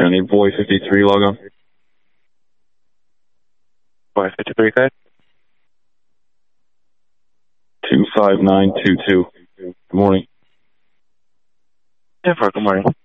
I need boy 53 log on. Boy 53, okay? 25922. Good morning. Yeah, good morning.